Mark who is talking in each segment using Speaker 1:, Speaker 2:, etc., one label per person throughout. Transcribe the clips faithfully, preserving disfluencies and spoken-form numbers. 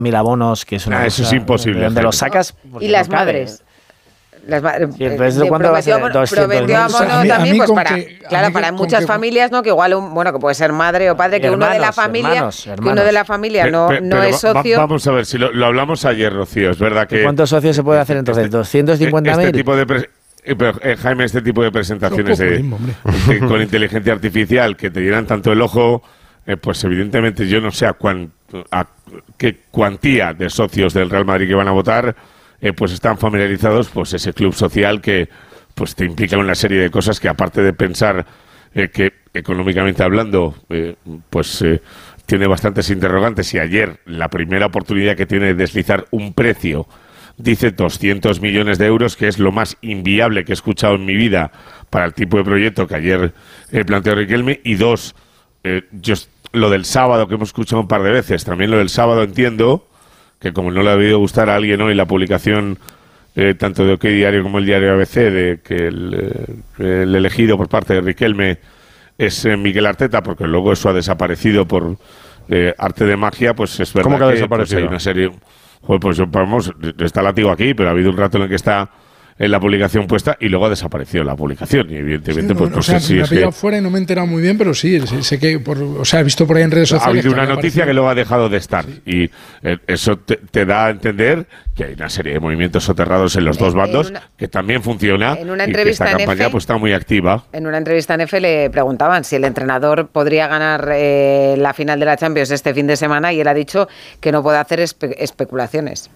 Speaker 1: mil abonos, que es una
Speaker 2: ah, eso es imposible.
Speaker 1: Donde los sacas.
Speaker 3: Y las no madres. Las ma-
Speaker 1: sí, ¿de cuánto va a ser?
Speaker 3: Prometió abono
Speaker 4: a mí,
Speaker 3: también,
Speaker 4: a mí
Speaker 3: pues para,
Speaker 4: que,
Speaker 3: claro, para muchas que, familias, ¿no? Que igual, un, bueno, que puede ser madre o padre, que
Speaker 1: hermanos,
Speaker 3: uno de la familia,
Speaker 1: hermanos, hermanos.
Speaker 3: que uno de la familia no,
Speaker 2: pe, pe,
Speaker 3: no es socio.
Speaker 2: Va, vamos a ver, si lo, lo hablamos ayer, Rocío, es verdad que...
Speaker 1: ¿Cuántos socios se puede hacer entonces?
Speaker 2: Este,
Speaker 1: ¿doscientos cincuenta mil?
Speaker 2: Este tipo de... Pre- Pero, eh, Jaime, este tipo de presentaciones de, de, con inteligencia artificial que te llenan tanto el ojo, eh, pues evidentemente yo no sé a, cuán, a qué cuantía de socios del Real Madrid que van a votar, eh, pues están familiarizados, pues ese club social que pues te implica una serie de cosas que, aparte de pensar eh, que económicamente hablando, eh, pues eh, tiene bastantes interrogantes, y ayer la primera oportunidad que tiene de deslizar un precio dice doscientos millones de euros, que es lo más inviable que he escuchado en mi vida para el tipo de proyecto que ayer eh, planteó Riquelme. Y dos, eh, yo, lo del sábado, que hemos escuchado un par de veces, también lo del sábado entiendo que, como no le ha debido gustar a alguien hoy la publicación eh, tanto de OK Diario como el diario A B C, de que el, eh, el elegido por parte de Riquelme es eh, Mikel Arteta, porque luego eso ha desaparecido por eh, arte de magia, pues es verdad.
Speaker 5: ¿Cómo que ha
Speaker 2: que
Speaker 5: desaparecido?
Speaker 2: Pues hay una serie... Joder, pues vamos, está látigo aquí, pero ha habido un rato en el que está en la publicación puesta y luego ha desaparecido la publicación. Y evidentemente,
Speaker 4: sí,
Speaker 2: pues
Speaker 4: no,
Speaker 2: no
Speaker 4: o sea,
Speaker 2: sé si
Speaker 4: me
Speaker 2: es
Speaker 4: ha pillado
Speaker 2: que...
Speaker 4: fuera y no me he enterado muy bien, pero sí, sé, sé que, por, o sea, he visto por ahí en redes sociales...
Speaker 2: Ha habido una
Speaker 4: que
Speaker 2: noticia que luego ha dejado de estar. Sí. Y eh, eso te, te da a entender que hay una serie de movimientos soterrados en los dos bandos, en una, que también funciona,
Speaker 3: en una
Speaker 2: y
Speaker 3: entrevista
Speaker 2: que esta
Speaker 3: en
Speaker 2: campaña
Speaker 3: F,
Speaker 2: pues está muy activa.
Speaker 3: En una entrevista en F le preguntaban si el entrenador podría ganar eh, la final de la Champions este fin de semana, y él ha dicho que no puede hacer espe- especulaciones.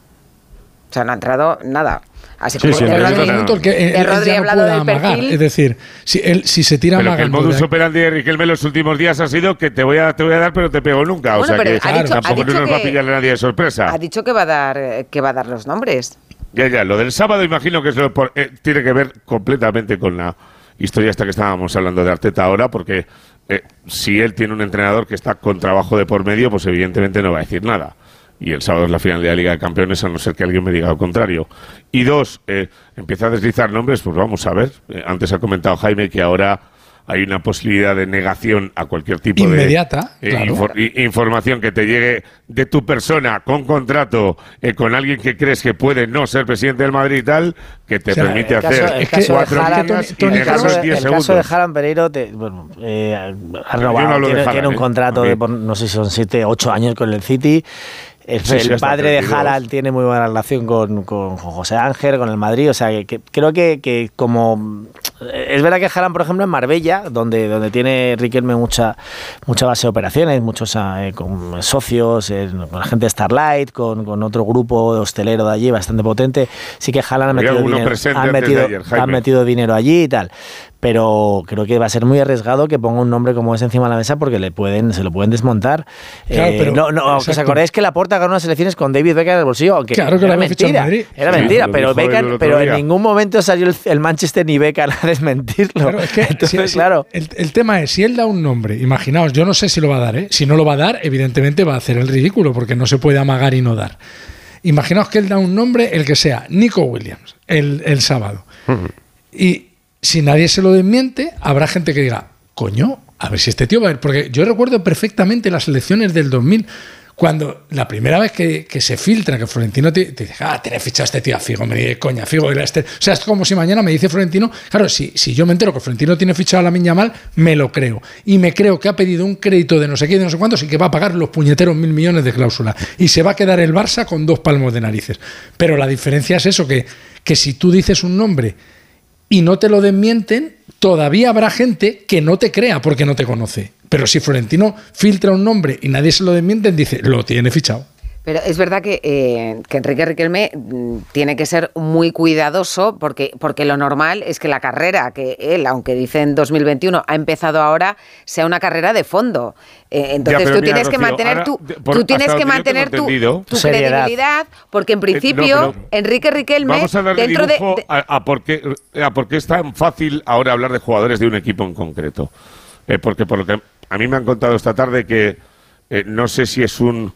Speaker 3: O sea, no ha entrado nada. Así
Speaker 5: sí,
Speaker 3: como
Speaker 5: sí,
Speaker 3: el
Speaker 4: Rodri,
Speaker 3: no.
Speaker 4: el que él,
Speaker 3: el Rodri
Speaker 4: él ya no puede amagar.
Speaker 3: perfil.
Speaker 4: Es decir, si, él, si se tira
Speaker 2: pero
Speaker 4: amagando...
Speaker 2: Que el modus
Speaker 4: de...
Speaker 2: operandi de Riquelme los últimos días ha sido que te voy a, te voy a dar, pero te pego nunca.
Speaker 3: Bueno,
Speaker 2: o sea que
Speaker 3: ha dicho,
Speaker 2: tampoco
Speaker 3: ha dicho
Speaker 2: nos
Speaker 3: que,
Speaker 2: va a pillar a nadie de sorpresa.
Speaker 3: Ha dicho que va a dar, que va a dar los nombres.
Speaker 2: Ya, ya, lo del sábado imagino que es lo por, eh, tiene que ver completamente con la historia esta que estábamos hablando de Arteta ahora, porque eh, si él tiene un entrenador que está con trabajo de por medio, pues evidentemente no va a decir nada. Y el sábado es la final de la Liga de Campeones, a no ser que alguien me diga lo contrario. Y dos, eh, empieza a deslizar nombres, pues vamos a ver. Eh, antes ha comentado Jaime que ahora hay una posibilidad de negación a cualquier tipo
Speaker 4: inmediata,
Speaker 2: de eh,
Speaker 4: claro.
Speaker 2: infor- información que te llegue de tu persona con contrato, eh, con alguien que crees que puede no ser presidente del Madrid y tal, que te o sea, permite
Speaker 1: caso,
Speaker 2: hacer
Speaker 1: el caso
Speaker 2: cuatro
Speaker 1: de Haaland,
Speaker 2: días y
Speaker 1: el
Speaker 2: dejarlo
Speaker 1: caso,
Speaker 2: en diez
Speaker 1: el
Speaker 2: segundos.
Speaker 1: caso de Haaland Pereiro, te, bueno, eh, ha renovado,
Speaker 2: no
Speaker 1: tiene,
Speaker 2: Haaland,
Speaker 1: tiene un
Speaker 2: ¿eh?
Speaker 1: contrato de, por, no sé si son siete, ocho años con el City. El,
Speaker 2: sí, sí,
Speaker 1: el padre de
Speaker 2: treinta y dos.
Speaker 1: Haaland tiene muy buena relación con, con José Ángel, con el Madrid, o sea que, que creo que, que como es verdad que Haaland, por ejemplo, en Marbella, donde donde tiene Riquelme mucha mucha base de operaciones, muchos eh, con socios, eh, con la gente de Starlight, con, con otro grupo de hostelero de allí bastante potente, sí que Haaland ha metido dinero, han metido,
Speaker 2: ayer,
Speaker 1: han metido dinero allí y tal. Pero creo que va a ser muy arriesgado que ponga un nombre como ese encima de la mesa, porque le pueden se lo pueden desmontar.
Speaker 4: Claro,
Speaker 1: eh,
Speaker 4: pero,
Speaker 1: no, no, ¿os acordáis que Laporta ganó unas elecciones con David Beckham en el bolsillo? Aunque
Speaker 4: claro que
Speaker 1: era
Speaker 4: lo había fichado en
Speaker 1: mentira,
Speaker 4: Madrid.
Speaker 1: era
Speaker 2: Sí,
Speaker 1: mentira,
Speaker 2: lo
Speaker 1: pero
Speaker 2: dijo él
Speaker 1: Beckham,
Speaker 2: el otro
Speaker 1: pero
Speaker 2: día.
Speaker 1: en ningún momento salió el, el Manchester ni Beckham a desmentirlo.
Speaker 4: Claro, es que,
Speaker 1: Entonces,
Speaker 4: si,
Speaker 1: claro.
Speaker 4: Si, el, el tema es, si él da un nombre, imaginaos, yo no sé si lo va a dar, ¿eh? Si no lo va a dar, evidentemente va a hacer el ridículo, porque no se puede amagar y no dar. Imaginaos que él da un nombre, el que sea, Nico Williams, el, el sábado. Uh-huh. Y si nadie se lo desmiente, habrá gente que diga, coño, a ver si este tío va a ir. Porque yo recuerdo perfectamente las elecciones del dos mil, cuando la primera vez que, que se filtra que Florentino te, te dice, ah, tenés fichado a este tío a Figo, me dice, coña, Figo era este. O sea, es como si mañana me dice Florentino, claro, si, si yo me entero que Florentino tiene fichado a Lamine Yamal, me lo creo. Y me creo que ha pedido un crédito de no sé qué, de no sé cuántos, y que va a pagar los puñeteros mil millones de cláusula. Y se va a quedar el Barça con dos palmos de narices. Pero la diferencia es eso, que, que si tú dices un nombre y no te lo desmienten, todavía habrá gente que no te crea porque no te conoce. Pero si Florentino filtra un nombre y nadie se lo desmiente, dice, lo tiene fichado.
Speaker 3: Pero es verdad que, eh, que Enrique Riquelme mm, tiene que ser muy cuidadoso, porque, porque lo normal es que la carrera que él, aunque dice en dos mil veintiuno, ha empezado ahora, sea una carrera de fondo. Eh, entonces
Speaker 2: ya,
Speaker 3: tú
Speaker 2: mira,
Speaker 3: tienes
Speaker 2: Rocío,
Speaker 3: que mantener
Speaker 2: ahora,
Speaker 3: tu,
Speaker 2: por,
Speaker 3: tú tienes que mantener tu, tu credibilidad, porque en principio
Speaker 2: eh, no, pero,
Speaker 3: Enrique Riquelme
Speaker 2: vamos a darle
Speaker 3: dentro
Speaker 2: dibujo
Speaker 3: de, de
Speaker 2: a, a, por qué, a por qué es tan fácil ahora hablar de jugadores de un equipo en concreto. Eh, porque por lo que a mí me han contado esta tarde que eh, no sé si es un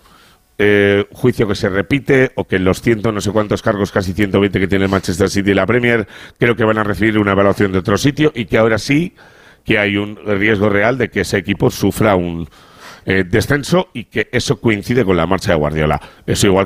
Speaker 2: Eh, juicio que se repite o que los ciento no sé cuántos cargos, casi ciento veinte que tiene el Manchester City y la Premier, creo que van a recibir una evaluación de otro sitio, y que ahora sí que hay un riesgo real de que ese equipo sufra un eh, descenso, y que eso coincide con la marcha de Guardiola. Eso igual